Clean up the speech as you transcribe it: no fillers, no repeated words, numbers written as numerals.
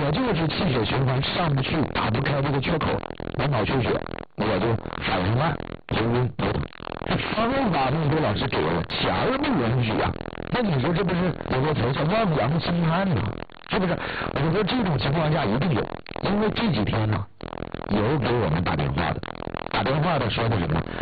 我就是气血循环上不去，打不开这个缺口，我脑缺血，我就反应慢，头晕头疼。这方法那么多老师给了，钱儿不允许啊。那你说这不是有个词叫望洋兴叹呢？是不是？我说这种情况下一定有，因为这几天呢，有给我们打电话的说的什么？